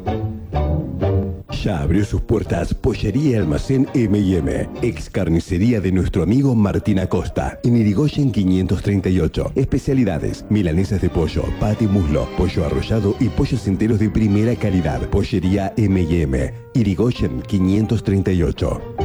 Ya abrió sus puertas Pollería Almacén M&M, ex carnicería de nuestro amigo Martín Acosta, en Irigoyen 538. Especialidades: milanesas de pollo, pate muslo, pollo arrollado y pollos enteros de primera calidad. Pollería M&M, Irigoyen 538.